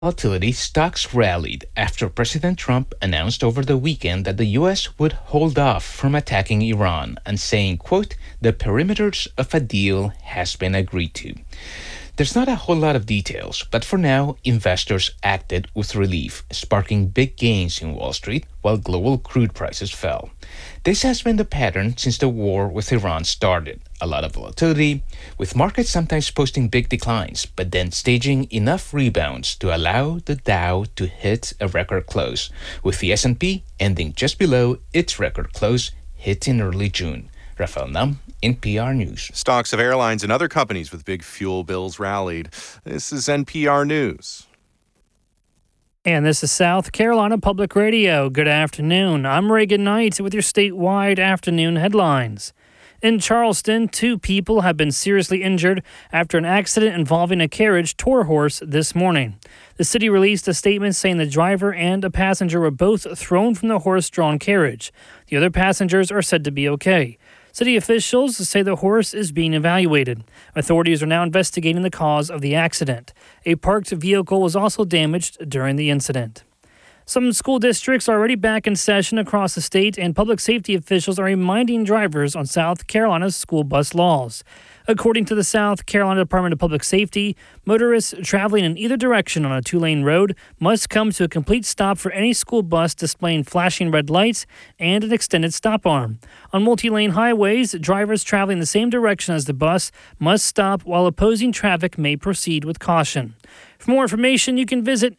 Volatility stocks rallied after President Trump announced over the weekend that the U.S. would hold off from attacking Iran and saying, quote, the perimeters of a deal has been agreed to. There's not a whole lot of details, but for now, investors acted with relief, sparking big gains in Wall Street while global crude prices fell. This has been the pattern since the war with Iran started. A lot of volatility, with markets sometimes posting big declines, but then staging enough rebounds to allow the Dow to hit a record close, with the S&P ending just below its record close hit in early June. Rafael Nam, NPR News. Stocks of airlines and other companies with big fuel bills rallied. This is NPR News. And this is South Carolina Public Radio. Good afternoon. I'm Reagan Knight with your statewide afternoon headlines. In Charleston, 2 people have been seriously injured after an accident involving a carriage tour horse this morning. The city released a statement saying the driver and a passenger were both thrown from the horse-drawn carriage. The other passengers are said to be okay. City officials say the horse is being evaluated. Authorities are now investigating the cause of the accident. A parked vehicle was also damaged during the incident. Some school districts are already back in session across the state, and public safety officials are reminding drivers on South Carolina's school bus laws. According to the South Carolina Department of Public Safety, motorists traveling in either direction on a 2-lane road must come to a complete stop for any school bus displaying flashing red lights and an extended stop arm. On multi-lane highways, drivers traveling the same direction as the bus must stop, while opposing traffic may proceed with caution. For more information, you can visit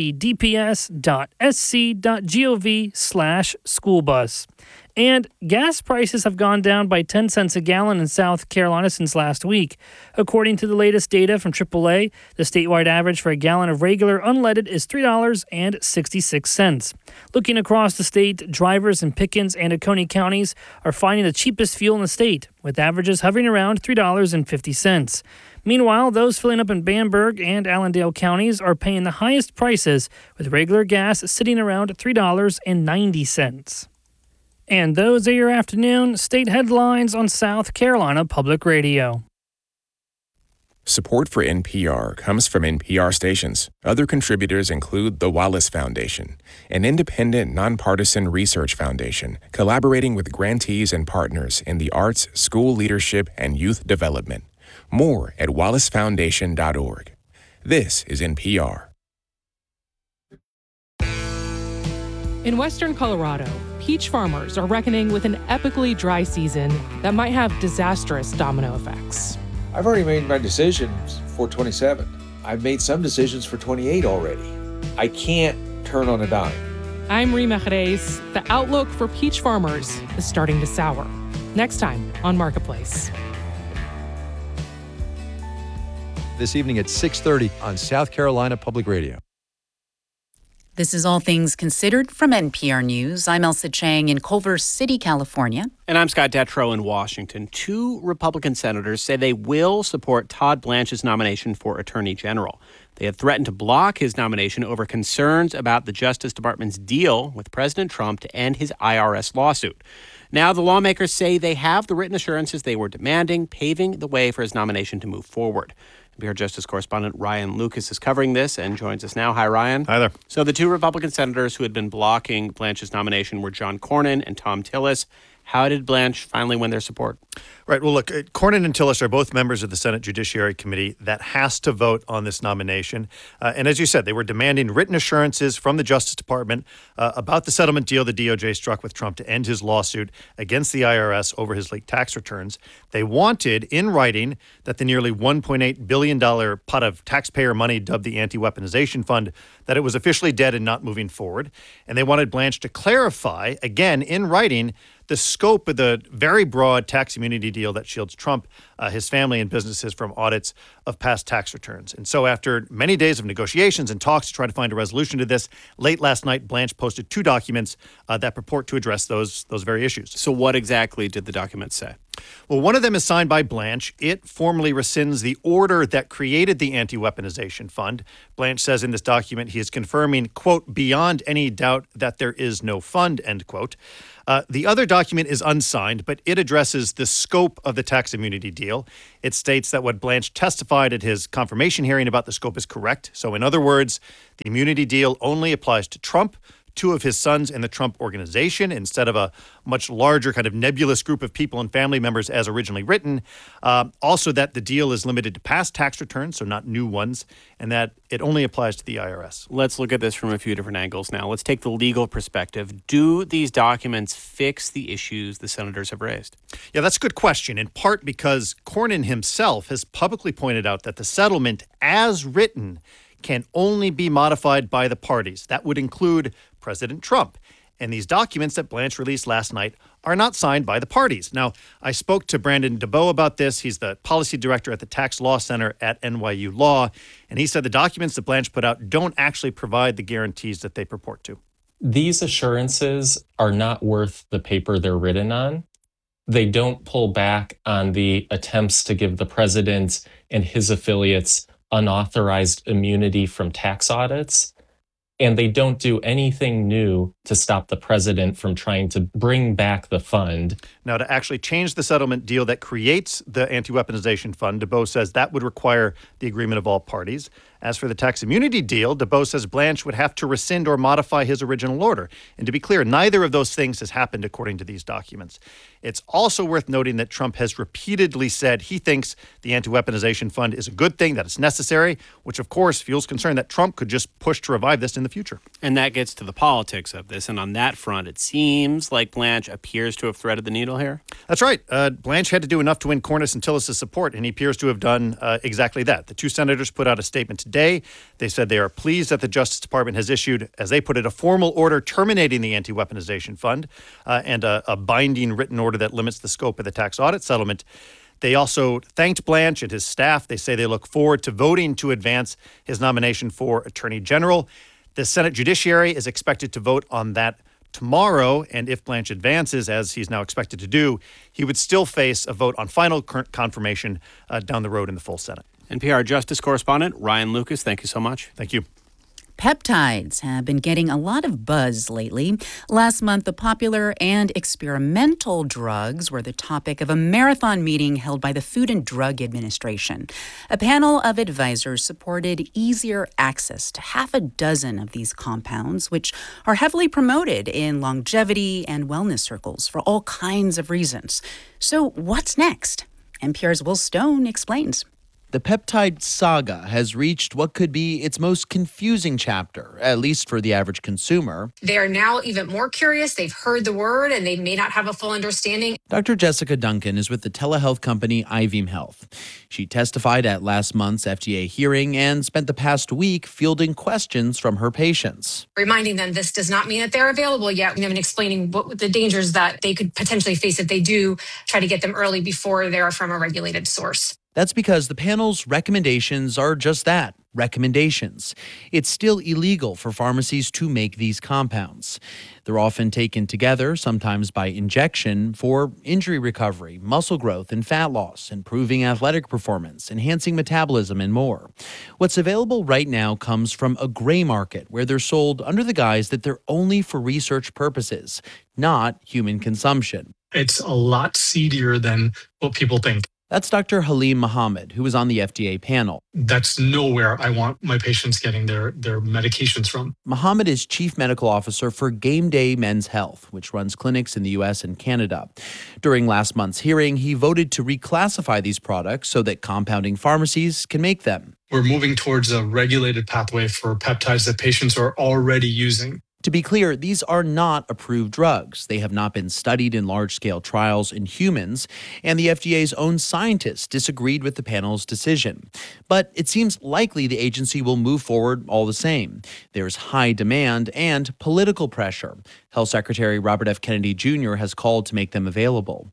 scdps.sc.gov/schoolbus. And gas prices have gone down by 10 cents a gallon in South Carolina since last week. According to the latest data from AAA, the statewide average for a gallon of regular unleaded is $3.66. Looking across the state, drivers in Pickens and Oconee counties are finding the cheapest fuel in the state, with averages hovering around $3.50. Meanwhile, those filling up in Bamberg and Allendale counties are paying the highest prices, with regular gas sitting around $3.90. And those are your afternoon state headlines on South Carolina Public Radio. Support for NPR comes from NPR stations. Other contributors include the Wallace Foundation, an independent, nonpartisan research foundation collaborating with grantees and partners in the arts, school leadership, and youth development. More at wallacefoundation.org. This is NPR. In western Colorado, peach farmers are reckoning with an epically dry season that might have disastrous domino effects. I've already made my decisions for 27. I've made some decisions for 28 already. I can't turn on a dime. I'm Rima Jerez. The outlook for peach farmers is starting to sour. Next time on Marketplace. This evening at 6:30 on South Carolina Public Radio. This is All Things Considered from NPR News. I'm Elsa Chang in Culver City, California. And I'm Scott Detrow in Washington. 2 Republican senators say they will support Todd Blanche's nomination for Attorney General. They have threatened to block his nomination over concerns about the Justice Department's deal with President Trump to end his IRS lawsuit. Now, the lawmakers say they have the written assurances they were demanding, paving the way for his nomination to move forward. NPR Justice correspondent Ryan Lucas is covering this and joins us now. Hi, Ryan. Hi there. So the 2 Republican senators who had been blocking Blanche's nomination were John Cornyn and Thom Tillis. How did Blanche finally win their support? Right. Well, look, Cornyn and Tillis are both members of the Senate Judiciary Committee that has to vote on this nomination. And as you said, they were demanding written assurances from the Justice Department about the settlement deal the DOJ struck with Trump to end his lawsuit against the IRS over his leaked tax returns. They wanted, in writing, that the nearly $1.8 billion pot of taxpayer money dubbed the Anti-Weaponization Fund, that it was officially dead and not moving forward. And they wanted Blanche to clarify, again, in writing, the scope of the very broad tax immunity deal that shields Trump, his family, and businesses from audits of past tax returns. And so after many days of negotiations and talks to try to find a resolution to this, late last night, Blanche posted 2 documents that purport to address those very issues. So what exactly did the documents say? Well, one of them is signed by Blanche. It formally rescinds the order that created the anti-weaponization fund. Blanche says in this document he is confirming, quote, beyond any doubt that there is no fund, end quote. The other document is unsigned, but it addresses the scope of the tax immunity deal. It states that what Blanche testified at his confirmation hearing about the scope is correct. So in other words, the immunity deal only applies to Trump, two of his sons in the Trump organization, instead of a much larger kind of nebulous group of people and family members as originally written. Also that the deal is limited to past tax returns, so not new ones, and that it only applies to the IRS. Let's look at this from a few different angles now. Let's take the legal perspective. Do these documents fix the issues the senators have raised? Yeah, that's a good question, in part because Cornyn himself has publicly pointed out that the settlement as written can only be modified by the parties. That would include President Trump. And these documents that Blanche released last night are not signed by the parties. Now, I spoke to Brandon DeBoe about this. He's the policy director at the Tax Law Center at NYU Law. And he said the documents that Blanche put out don't actually provide the guarantees that they purport to. These assurances are not worth the paper they're written on. They don't pull back on the attempts to give the president and his affiliates unauthorized immunity from tax audits. And they don't do anything new to stop the president from trying to bring back the fund. Now, to actually change the settlement deal that creates the anti-weaponization fund, DeBoe says that would require the agreement of all parties. As for the tax immunity deal, DeBoe says Blanche would have to rescind or modify his original order. And to be clear, neither of those things has happened according to these documents. It's also worth noting that Trump has repeatedly said he thinks the anti-weaponization fund is a good thing, that it's necessary, which of course fuels concern that Trump could just push to revive this in the future. And that gets to the politics of this. And on that front, it seems like Blanche appears to have threaded the needle here. That's right. Blanche had to do enough to win Cornyn and Tillis' support, and he appears to have done exactly that. The two senators put out a statement today. They said they are pleased that the Justice Department has issued, as they put it, a formal order terminating the anti-weaponization fund and a binding written order that limits the scope of the tax audit settlement. They also thanked Blanche and his staff. They say they look forward to voting to advance his nomination for Attorney General. The Senate Judiciary is expected to vote on that tomorrow, and if Blanche advances, as he's now expected to do, he would still face a vote on final confirmation down the road in the full Senate. NPR Justice Correspondent Ryan Lucas, thank you so much. Thank you. Peptides have been getting a lot of buzz lately. Last month, the popular and experimental drugs were the topic of a marathon meeting held by the Food and Drug Administration. A panel of advisors supported easier access to half a dozen of these compounds, which are heavily promoted in longevity and wellness circles for all kinds of reasons. So what's next? NPR's Will Stone explains. The peptide saga has reached what could be its most confusing chapter, at least for the average consumer. They are now even more curious. They've heard the word and they may not have a full understanding. Dr. Jessica Duncan is with the telehealth company iVeem Health. She testified at last month's FDA hearing and spent the past week fielding questions from her patients. Reminding them this does not mean that they're available yet, and explaining what the dangers that they could potentially face if they do try to get them early before they're from a regulated source. That's because the panel's recommendations are just that, recommendations. It's still illegal for pharmacies to make these compounds. They're often taken together, sometimes by injection, for injury recovery, muscle growth and fat loss, improving athletic performance, enhancing metabolism, and more. What's available right now comes from a gray market where they're sold under the guise that they're only for research purposes, not human consumption. It's a lot seedier than what people think. That's Dr. Halim Mohammed, who was on the FDA panel. That's nowhere I want my patients getting their medications from. Mohammed is Chief Medical Officer for Game Day Men's Health, which runs clinics in the U.S. and Canada. During last month's hearing, he voted to reclassify these products so that compounding pharmacies can make them. We're moving towards a regulated pathway for peptides that patients are already using. To be clear, these are not approved drugs. They have not been studied in large-scale trials in humans, and the FDA's own scientists disagreed with the panel's decision. But it seems likely the agency will move forward all the same. There's high demand and political pressure. Health Secretary Robert F. Kennedy Jr. has called to make them available.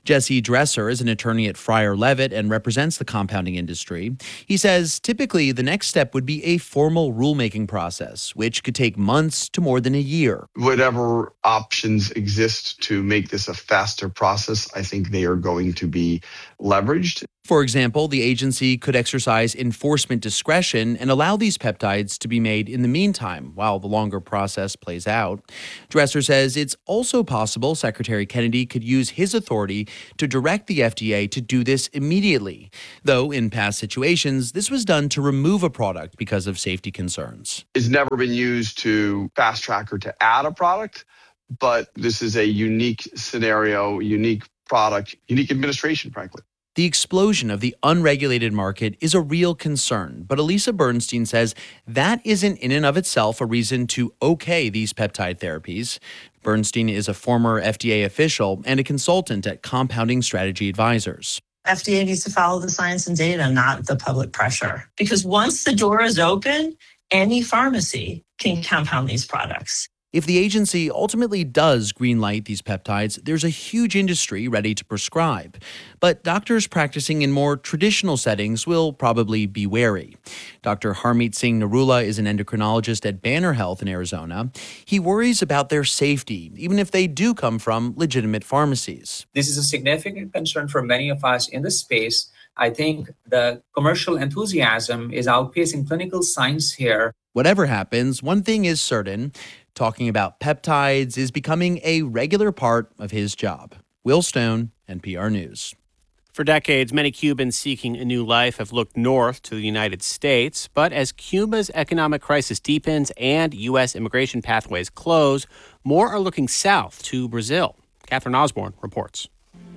Jesse Dresser is an attorney at Fryer Levitt and represents the compounding industry. He says typically the next step would be a formal rulemaking process, which could take months to more than a year. Whatever options exist to make this a faster process, I think they are going to be leveraged. For example, the agency could exercise enforcement discretion and allow these peptides to be made in the meantime while the longer process plays out. Dresser says it's also possible Secretary Kennedy could use his authority to direct the FDA to do this immediately, though in past situations, this was done to remove a product because of safety concerns. It's never been used to fast track or to add a product, but this is a unique scenario, unique product, unique administration, frankly. The explosion of the unregulated market is a real concern, but Elisa Bernstein says that isn't in and of itself a reason to okay these peptide therapies. Bernstein is a former FDA official and a consultant at Compounding Strategy Advisors. FDA needs to follow the science and data, not the public pressure. Because once the door is open, any pharmacy can compound these products. If the agency ultimately does greenlight these peptides, there's a huge industry ready to prescribe. But doctors practicing in more traditional settings will probably be wary. Dr. Harmeet Singh Narula is an endocrinologist at Banner Health in Arizona. He worries about their safety, even if they do come from legitimate pharmacies. This is a significant concern for many of us in this space. I think the commercial enthusiasm is outpacing clinical science here. Whatever happens, one thing is certain. Talking about peptides is becoming a regular part of his job. Will Stone, NPR News. For decades, many Cubans seeking a new life have looked north to the United States. But as Cuba's economic crisis deepens and U.S. immigration pathways close, more are looking south to Brazil. Catherine Osborne reports.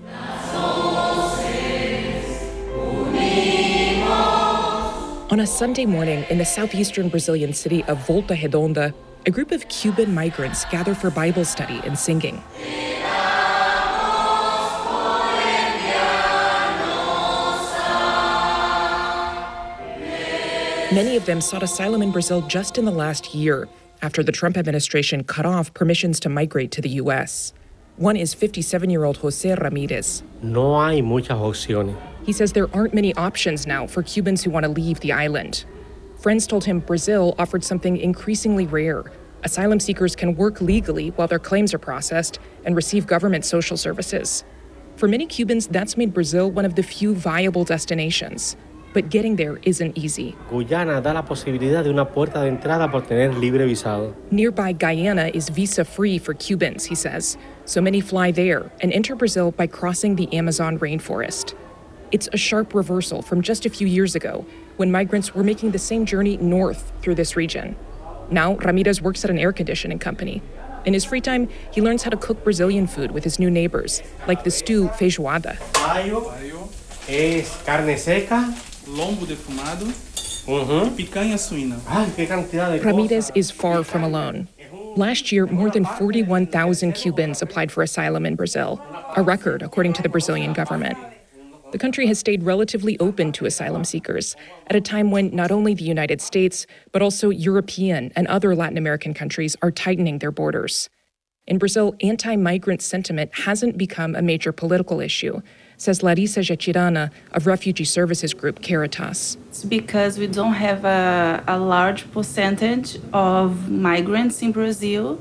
On a Sunday morning in the southeastern Brazilian city of Volta Redonda, a group of Cuban migrants gather for Bible study and singing. Many of them sought asylum in Brazil just in the last year, after the Trump administration cut off permissions to migrate to the U.S. One is 57-year-old Jose Ramirez. No hay muchas opciones. He says there aren't many options now for Cubans who want to leave the island. Friends told him Brazil offered something increasingly rare. Asylum seekers can work legally while their claims are processed and receive government social services. For many Cubans, that's made Brazil one of the few viable destinations. But getting there isn't easy. Guyana da la posibilidad de una puerta de entrada por tener libre visado. Nearby Guyana is visa-free for Cubans, he says. So many fly there and enter Brazil by crossing the Amazon rainforest. It's a sharp reversal from just a few years ago, when migrants were making the same journey north through this region. Now, Ramirez works at an air conditioning company. In his free time, he learns how to cook Brazilian food with his new neighbors, like the stew feijoada. Paio es carne seca, lombo defumado, picanha suína. Ramirez is far from alone. Last year, more than 41,000 Cubans applied for asylum in Brazil, a record according to the Brazilian government. The country has stayed relatively open to asylum seekers at a time when not only the United States, but also European and other Latin American countries are tightening their borders. In Brazil, anti-migrant sentiment hasn't become a major political issue, says Larissa Jachirana of refugee services group Caritas. It's because we don't have a large percentage of migrants in Brazil,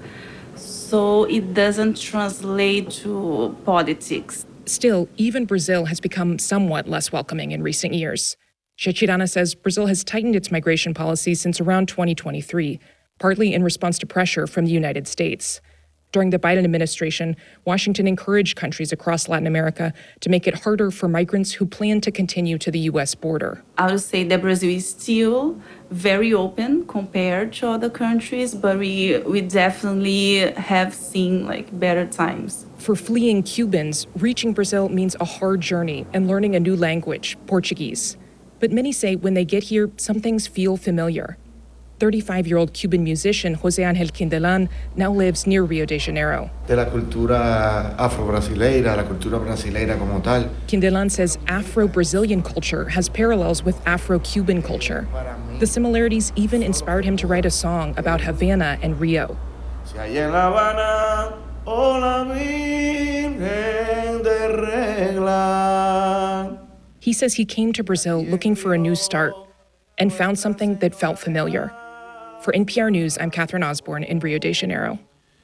so it doesn't translate to politics. Still, even Brazil has become somewhat less welcoming in recent years. Jachirana says Brazil has tightened its migration policy since around 2023, partly in response to pressure from the United States. During the Biden administration, Washington encouraged countries across Latin America to make it harder for migrants who plan to continue to the U.S. border. I would say that Brazil is still very open compared to other countries, but we definitely have seen better times. For fleeing Cubans, reaching Brazil means a hard journey and learning a new language, Portuguese. But many say when they get here, some things feel familiar. 35-year-old Cuban musician Jose Angel Quindelan now lives near Rio de Janeiro. De la cultura afro-brasileira, la cultura brasileira como tal. Quindelan says Afro-Brazilian culture has parallels with Afro-Cuban culture. The similarities even inspired him to write a song about Havana and Rio. Si allá en La Habana Oh, la Virgen de Regla. He says he came to Brazil looking for a new start and found something that felt familiar. For NPR News, I'm Catherine Osborne in Rio de Janeiro.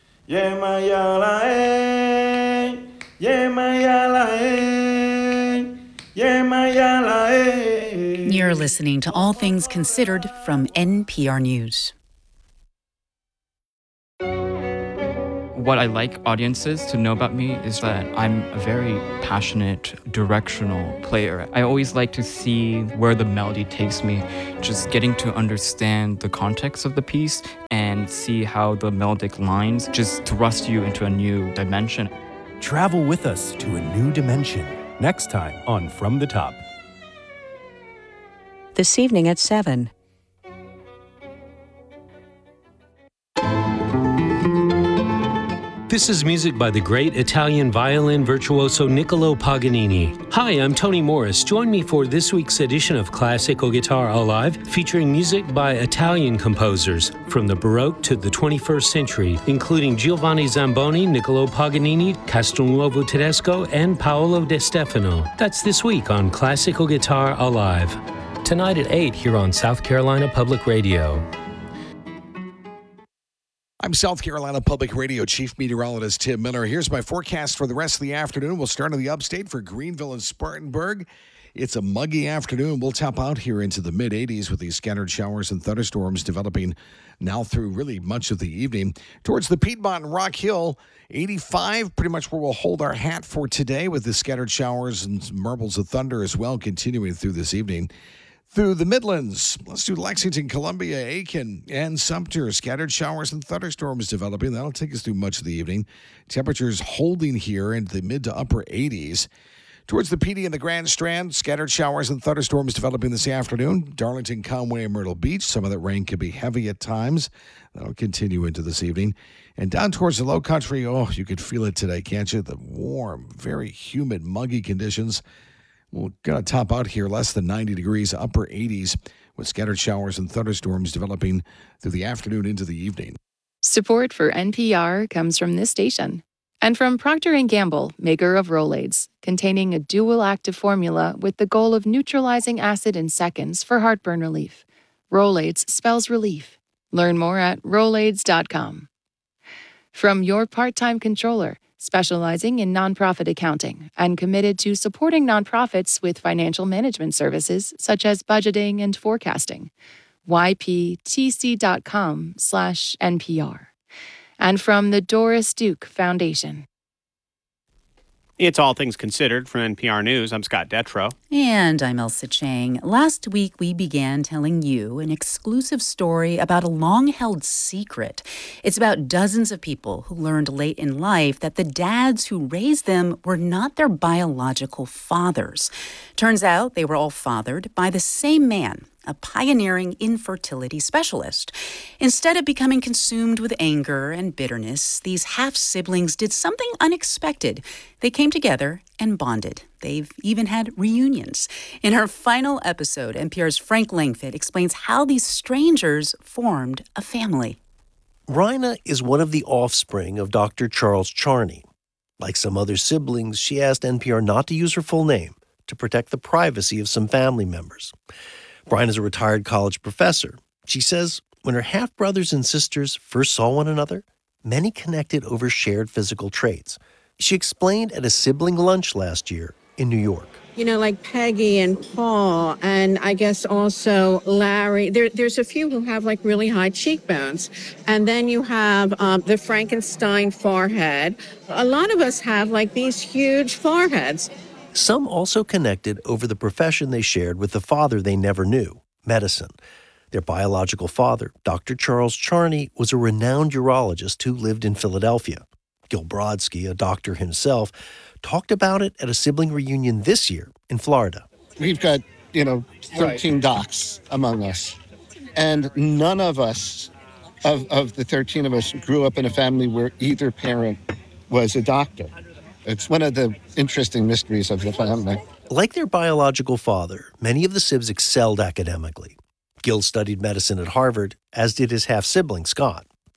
You're listening to All Things Considered from NPR News. What I like audiences to know about me is that I'm a very passionate, directional player. I always like to see where the melody takes me, just getting to understand the context of the piece and see how the melodic lines just thrust you into a new dimension. Travel with us to a new dimension. Next time on From the Top. This evening at 7. This is music by the great Italian violin virtuoso Niccolo Paganini. Hi, I'm Tony Morris. Join me for this week's edition of Classical Guitar Alive, featuring music by Italian composers from the Baroque to the 21st century, including Giovanni Zamboni, Niccolo Paganini, Castelnuovo Tedesco, and Paolo De Stefano. That's this week on Classical Guitar Alive. Tonight at 8 here on South Carolina Public Radio. I'm South Carolina Public Radio Chief Meteorologist Tim Miller. Here's my forecast for the rest of the afternoon. We'll start in the upstate for Greenville and Spartanburg. It's a muggy afternoon. We'll top out here into the mid-80s with these scattered showers and thunderstorms developing now through really much of the evening. Towards the Piedmont and Rock Hill, 85, pretty much where we'll hold our hat for today with the scattered showers and marbles of thunder as well continuing through this evening. Through the Midlands, let's do Lexington, Columbia, Aiken, and Sumter. Scattered showers and thunderstorms developing. That'll take us through much of the evening. Temperatures holding here into the mid to upper 80s. Towards the PD and the Grand Strand, scattered showers and thunderstorms developing this afternoon. Darlington, Conway, and Myrtle Beach. Some of that rain could be heavy at times. That'll continue into this evening. And down towards the low country, oh, you could feel it today, can't you? The warm, very humid, muggy conditions. We're going to top out here less than 90 degrees, upper 80s, with scattered showers and thunderstorms developing through the afternoon into the evening. Support for NPR comes from this station and from Procter & Gamble, maker of Rolaids, containing a dual active formula with the goal of neutralizing acid in seconds for heartburn relief. Rolaids spells relief. Learn more at Rolaids.com. From your part-time controller, specializing in nonprofit accounting and committed to supporting nonprofits with financial management services such as budgeting and forecasting. YPTC.com/NPR. And from the Doris Duke Foundation. It's All Things Considered from NPR News. I'm Scott Detrow. And I'm Elsa Chang. Last week, we began telling you an exclusive story about a long-held secret. It's about dozens of people who learned late in life that the dads who raised them were not their biological fathers. Turns out they were all fathered by the same man, a pioneering infertility specialist. Instead of becoming consumed with anger and bitterness, these half-siblings did something unexpected. They came together and bonded. They've even had reunions. In her final episode, NPR's Frank Langfitt explains how these strangers formed a family. Rhina is one of the offspring of Dr. Charles Charney. Like some other siblings, she asked NPR not to use her full name to protect the privacy of some family members. Brian is a retired college professor. She says when her half-brothers and sisters first saw one another, many connected over shared physical traits. She explained at a sibling lunch last year in New York. You know, like Peggy and Paul, and I guess also Larry. There's a few who have like really high cheekbones. And then you have the Frankenstein forehead. A lot of us have like these huge foreheads. Some also connected over the profession they shared with the father they never knew, medicine. Their biological father, Dr. Charles Charney, was a renowned urologist who lived in Philadelphia. Gil Brodsky, a doctor himself, talked about it at a sibling reunion this year in Florida. We've got, 13 docs among us. And none of us, of the 13 of us, grew up in a family where either parent was a doctor. It's one of the interesting mysteries of the family. Like their biological father, many of the Sibs excelled academically. Gil studied medicine at Harvard, as did his half-sibling, Scott.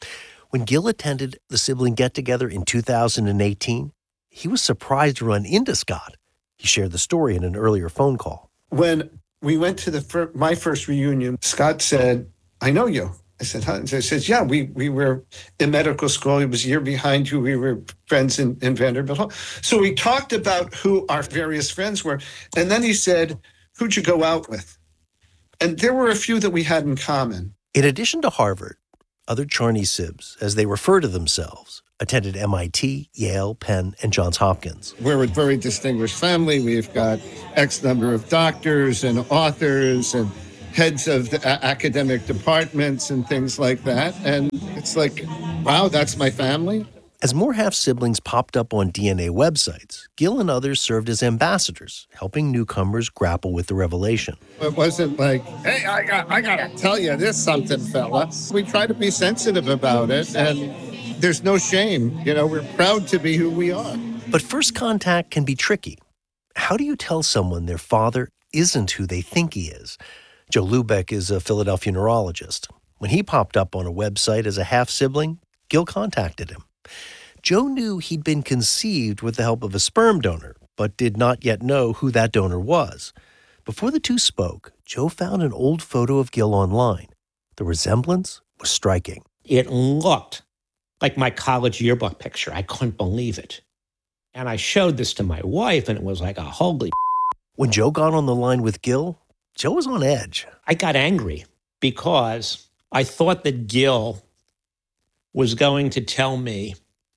When Gil attended the sibling get-together in 2018, he was surprised to run into Scott. He shared the story in an earlier phone call. When we went to my first reunion, Scott said, "I know you." I said, "Huh?" And he says, "Yeah, we were in medical school. He was a year behind you. We were friends in Vanderbilt Hall." So we talked about who our various friends were. And then he said, "Who'd you go out with?" And there were a few that we had in common. In addition to Harvard, other Charney Sibs, as they refer to themselves, attended MIT, Yale, Penn, and Johns Hopkins. We're a very distinguished family. We've got X number of doctors and authors and heads of the academic departments and things like that. And it's like, wow, that's my family. As more half-siblings popped up on DNA websites, Gil and others served as ambassadors, helping newcomers grapple with the revelation. It wasn't like, "Hey, I gotta tell you this something, fella." We try to be sensitive about it, and there's no shame. We're proud to be who we are. But first contact can be tricky. How do you tell someone their father isn't who they think he is? Joe Lubeck is a Philadelphia neurologist. When he popped up on a website as a half-sibling, Gil contacted him. Joe knew he'd been conceived with the help of a sperm donor, but did not yet know who that donor was. Before the two spoke, Joe found an old photo of Gil online. The resemblance was striking. It looked like my college yearbook picture. I couldn't believe it. And I showed this to my wife, and it was like a holy. When Joe got on the line with Gil, Joe was on edge. I got angry because I thought that Gil was going to tell me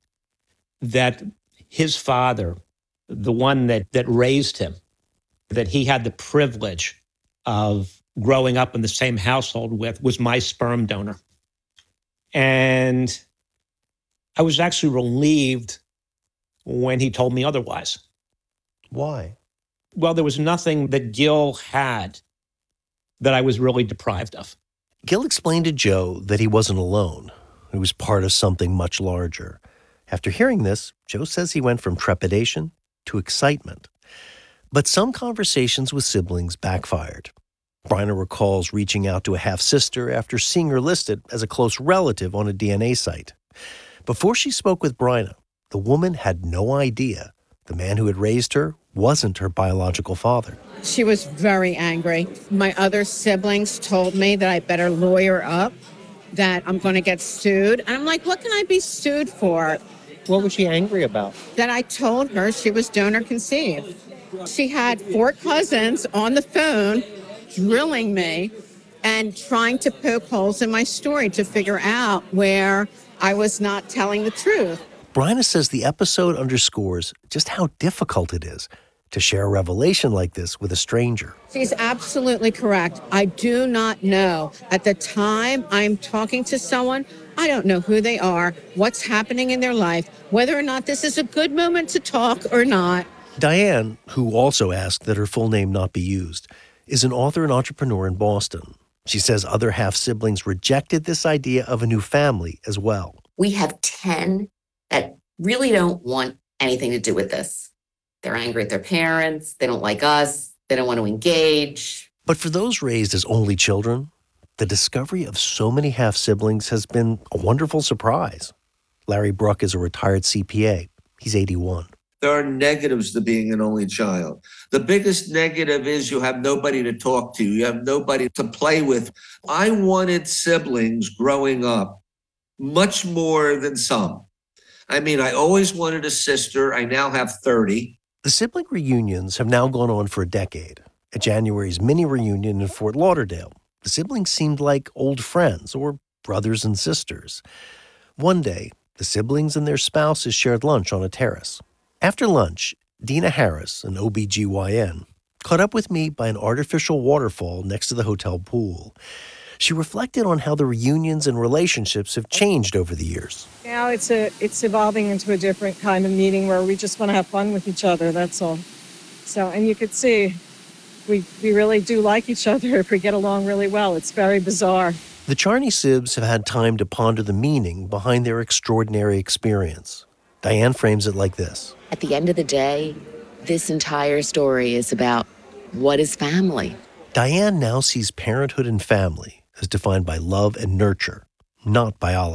that his father, the one that raised him, that he had the privilege of growing up in the same household with, was my sperm donor. And I was actually relieved when he told me otherwise. Why? Well, there was nothing that Gil had that I was really deprived of. Gil explained to Joe that he wasn't alone. He was part of something much larger. After hearing this, Joe says he went from trepidation to excitement. But some conversations with siblings backfired. Bryna recalls reaching out to a half-sister after seeing her listed as a close relative on a DNA site. Before she spoke with Bryna, the woman had no idea the man who had raised her wasn't her biological father. She was very angry. My other siblings told me that I better lawyer up, that I'm going to get sued. And I'm like, what can I be sued for? What was she angry about? That I told her she was donor conceived. She had 4 cousins on the phone drilling me and trying to poke holes in my story to figure out where I was not telling the truth. Bryna says the episode underscores just how difficult it is to share a revelation like this with a stranger. She's absolutely correct. I do not know. At the time I'm talking to someone, I don't know who they are, what's happening in their life, whether or not this is a good moment to talk or not. Diane, who also asked that her full name not be used, is an author and entrepreneur in Boston. She says other half-siblings rejected this idea of a new family as well. We have 10 that really don't want anything to do with this. They're angry at their parents. They don't like us. They don't want to engage. But for those raised as only children, the discovery of so many half-siblings has been a wonderful surprise. Larry Bruck is a retired CPA. He's 81. There are negatives to being an only child. The biggest negative is you have nobody to talk to. You have nobody to play with. I wanted siblings growing up much more than some. I mean, I always wanted a sister. I now have 30. The sibling reunions have now gone on for a decade. At January's mini reunion in Fort Lauderdale, the siblings seemed like old friends or brothers and sisters. One day, the siblings and their spouses shared lunch on a terrace. After lunch, Dina Harris, an OBGYN, caught up with me by an artificial waterfall next to the hotel pool. She reflected on how the reunions and relationships have changed over the years. Now it's evolving into a different kind of meeting where we just want to have fun with each other, that's all. So, and you could see we really do like each other if we get along really well. It's very bizarre. The Charney Sibs have had time to ponder the meaning behind their extraordinary experience. Diane frames it like this. At the end of the day, this entire story is about what is family. Diane now sees parenthood and family as defined by love and nurture, not biology.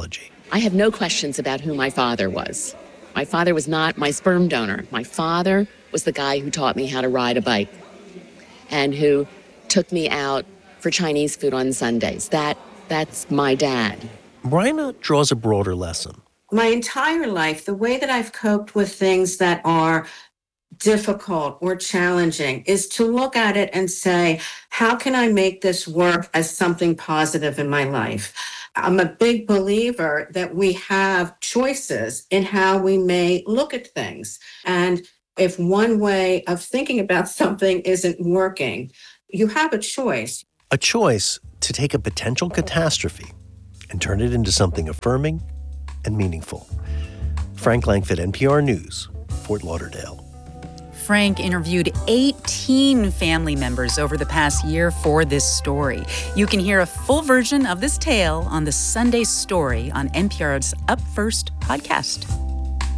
I have no questions about who my father was. My father was not my sperm donor. My father was the guy who taught me how to ride a bike and who took me out for Chinese food on Sundays. That's my dad. Bryna draws a broader lesson. My entire life, the way that I've coped with things that are difficult or challenging is to look at it and say, how can I make this work as something positive in my life? I'm a big believer that we have choices in how we may look at things. And if one way of thinking about something isn't working, you have a choice. A choice to take a potential catastrophe and turn it into something affirming and meaningful. Frank Langfitt, NPR News, Fort Lauderdale. Frank interviewed 18 family members over the past year for this story. You can hear a full version of this tale on the Sunday Story on NPR's Up First podcast.